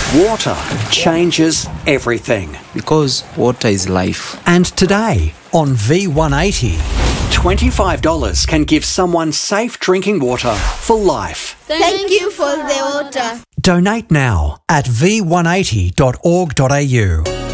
Water changes everything. Because water is life. And today on V180, $25 can give someone safe drinking water for life. Thank you for the water. Donate now at v180.org.au.